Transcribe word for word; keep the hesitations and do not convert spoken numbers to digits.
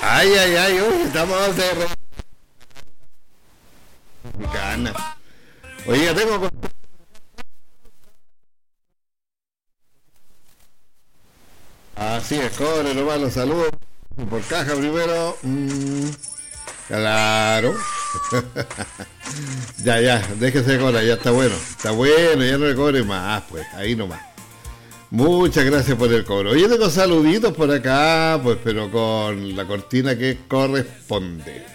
Ay, ay, ay, uy, estamos de Republicana. Oye, ya tengo. Así es, cobre nomás, los saludos. Por caja primero. Mm, claro. Ya, ya, déjese de cobrar, ya está bueno. Está bueno, ya no le cobre más, pues, ahí nomás. Muchas gracias por el cobro. Oye, tengo saluditos por acá, pues, pero con la cortina que corresponde.